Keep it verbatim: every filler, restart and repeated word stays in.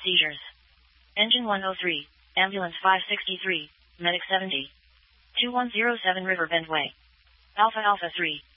seizures. Engine one oh three, Ambulance five sixty-three, Medic seventy. two one zero seven Riverbend Way. Alpha Alpha three.